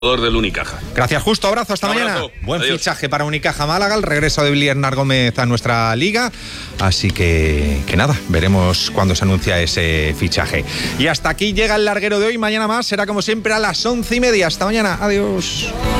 del Unicaja. Gracias, Justo. Abrazo, hasta mañana. Buen Adiós. fichaje para Unicaja Málaga, el regreso de Bernard Gómez a nuestra liga. Así que nada, veremos cuándo se anuncia ese fichaje. Y hasta aquí llega el larguero de hoy. Mañana más será como siempre a las 11:30. Hasta mañana. Adiós.